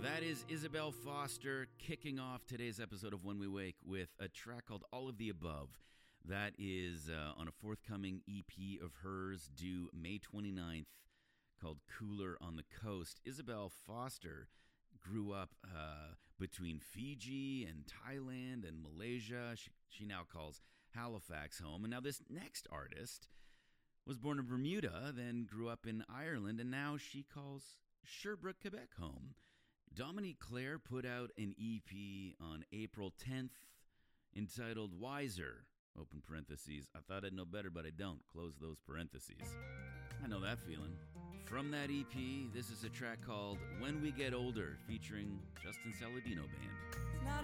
That is Isabel Foster kicking off today's episode of When We Wake with a track called All of the Above. That is on a forthcoming EP of hers due May 29th called Cooler on the Coast. Isabel Foster grew up between Fiji and Thailand and Malaysia. She now calls Halifax home. And now this next artist was born in Bermuda, then grew up in Ireland, and now she calls Sherbrooke, Quebec home. Dominique Claire put out an EP on April 10th entitled Wiser, open parentheses. I thought I'd know better, but I don't, close those parentheses. I know that feeling. From that EP, this is a track called When We Get Older, featuring Justin Saladino Band.